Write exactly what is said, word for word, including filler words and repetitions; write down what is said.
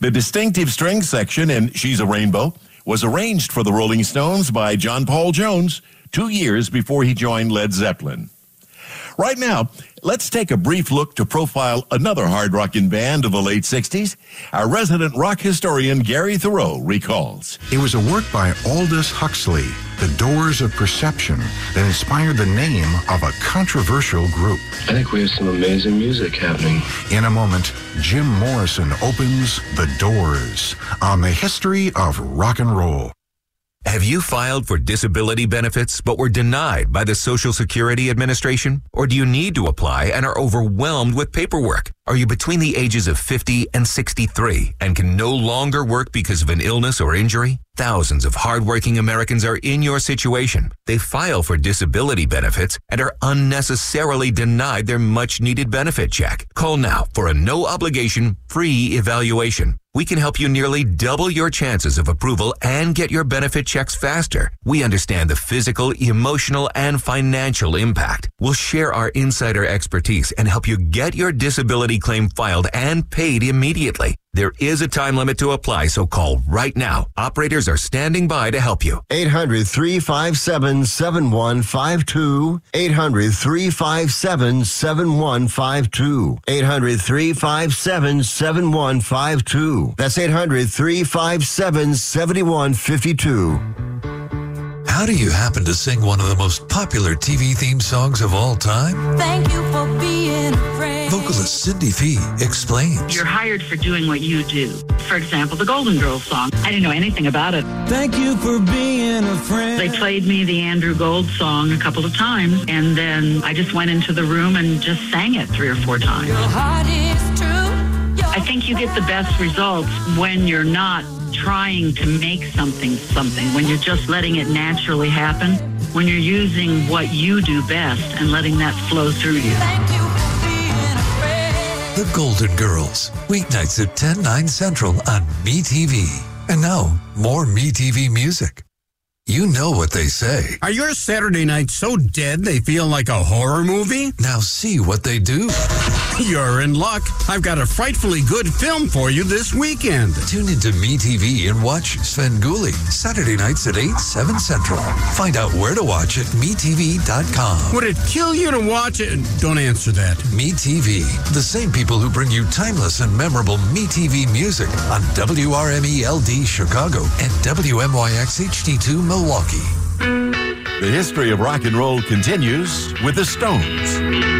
The distinctive string section in She's a Rainbow was arranged for the Rolling Stones by John Paul Jones two years before he joined Led Zeppelin. Right now, let's take a brief look to profile another hard rockin' band of the late sixties. Our resident rock historian Gary Thoreau recalls. It was a work by Aldous Huxley, The Doors of Perception, that inspired the name of a controversial group. I think we have some amazing music happening. In a moment, Jim Morrison opens The Doors on the history of rock and roll. Have you filed for disability benefits but were denied by the Social Security Administration? Or do you need to apply and are overwhelmed with paperwork? Are you between the ages of fifty and sixty-three and can no longer work because of an illness or injury? Thousands of hardworking Americans are in your situation. They file for disability benefits and are unnecessarily denied their much-needed benefit check. Call now for a no-obligation, free evaluation. We can help you nearly double your chances of approval and get your benefit checks faster. We understand the physical, emotional, and financial impact. We'll share our insider expertise and help you get your disability claim filed and paid immediately. There is a time limit to apply, so call right now. Operators are standing by to help you. eight hundred, three five seven, seven one five two. eight hundred, three five seven, seven one five two. eight hundred, three five seven, seven one five two. That's eight hundred, three five seven, seven one five two. How do you happen to sing one of the most popular T V theme songs of all time? Thank you for being a friend. Vocalist Cindy Fee explains. You're hired for doing what you do. For example, the Golden Girls song. I didn't know anything about it. Thank you for being a friend. They played me the Andrew Gold song a couple of times, and then I just went into the room and just sang it three or four times. Your heart is true. I think you get the best results when you're not trying to make something something, when you're just letting it naturally happen, when you're using what you do best and letting that flow through you. Thank you for being a friend. The Golden Girls, weeknights at ten, nine Central on MeTV. And now, more MeTV music. You know what they say. Are your Saturday nights so dead they feel like a horror movie? Now see what they do. You're in luck. I've got a frightfully good film for you this weekend. Tune into MeTV and watch Svengoolie, Saturday nights at eight, seven Central. Find out where to watch at me T V dot com. Would it kill you to watch it? Don't answer that. MeTV, the same people who bring you timeless and memorable MeTV music on W R M E L D Chicago and W M Y X H D two Milwaukee. The history of rock and roll continues with the Stones.